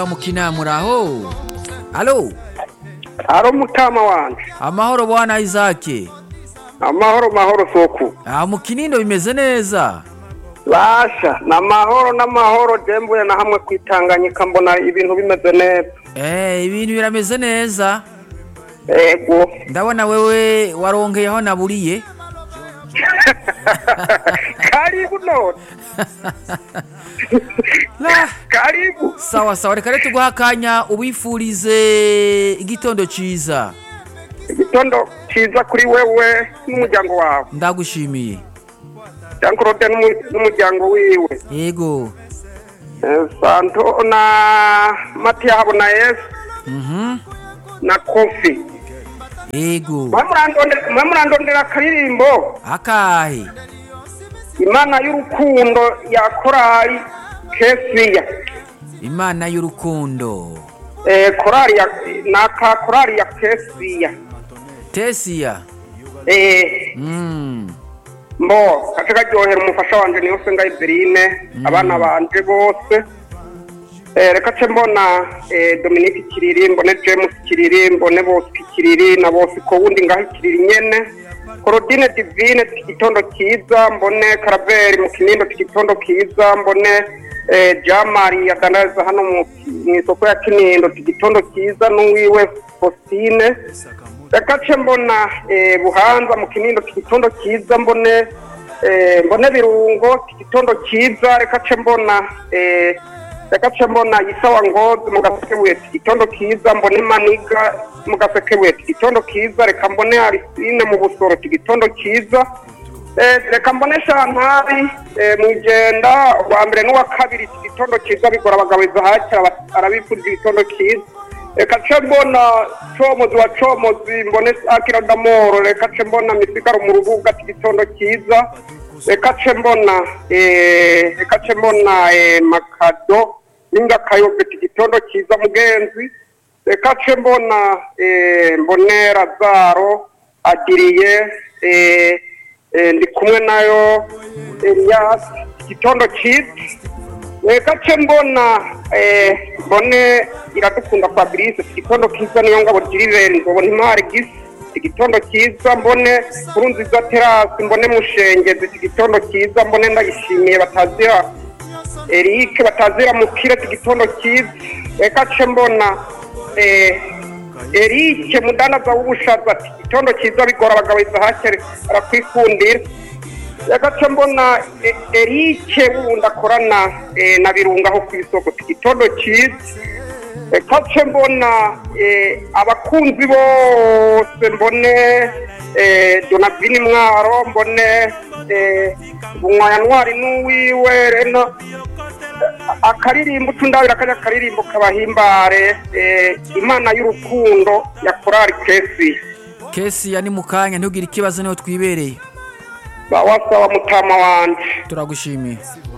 Mukina muraho. Halo. Aro mutama wanje. Amahoro bwana Isaac. Amahoro soku. Mukinindo bimeze neza. Basha n'amahoro dembuye na hamwe kwitanganyika mbona ibintu bimeze neza. Ibintu birameze neza. Ego. Ndabona wewe waronkeyeho naburiye. Karibu none. Karibu. Sawa reka rero tuguha akanya ubifurize igitondo ciza. Igitondo ciza kuri wewe n'umuryango wawe. Ndagushimiye. Jankurode n'umuryango wiwe. Yego. Santo na Matia habona Yesu. Na Kofi. Yego. Mamurandondera akaririmbo. Akahe. Imana y'urukundo ya korali Kesiya. Imana y'urukundo. Korali ya naka korali ya Kesiya. Tesia. Mbo kateka ryohera umufasha wanje niyo senga Iberine abana banje bose. Reka ce mbona Dominique Kiririmbo ne James Kiririmbo ne bose Kiriri na bose ko wundi ngaho Kiriri nyene. Korodine Divine tikitondo kiza mbone Karaveri mu Kinindo tikitondo kiza mbone Jamari yadandaza hano mu isoko ya Kinindo tikitondo kiza n'uwiwe Faustine. Reka ce mbona Buhanza mu Kinindo tikitondo kiza mbone Birungo tikitondo kiza. Reka ce mbona Isawa Ngozi mu Gasekebuye tikitondo kiza mbone Maniga mu Gasekebuye tikitondo kiza. Reka mbone Arisine mu Busoro tikitondo kiza. Reka mbone Shantari Mwijenda wa mbere n'uwa kabiri tikitondo kiza bigora abagabo izahakira arabifuza igitondo kiza. Reka ce mbona Comozi wa Comozi mbone Akira Damoro. Reka ce mbona Misigaro mu Rubuga tikitondo kiza. Reka ce mbona Makado Ninga Kayobe tikitondo kiza mugenzi. Reka ce mbona Mbonera Zaro Adiriye ndi kumwe nayo Elias tikitondo kiza. Reka ce mbona mbone Iradukunda Fabrice tikitondo kiza niyo ngabo Jiriveri ngo Ntimari Gisi tikitondo kiza. Mbone Kurunziza Terasi mbone Mushengezi tikitondo kiza. Mbone Ndayishimiye batazira Eric batazira Mukire tikitondo kiza. Reka ce mbona Eric Mudanaza w'ubushaza tikitondo kiza bigora abagabo izahakere arakwikundira. Reka ce mbona Eric wundi akorana na Birunga aho ku isoko tikitondo kiza. Reka ce mbona abakunzi bose mbone Donavini Mwaro mbone Bunwaya Ntwari n'uwiwe reno akaririmbo tundabira kanya akaririmbo kabahimbare Imana y'urukundo ya korali Kesiya ni mukanya ntugire ikibazo niho twibereye. Bawasaba mutama wanje. Turagushimiye.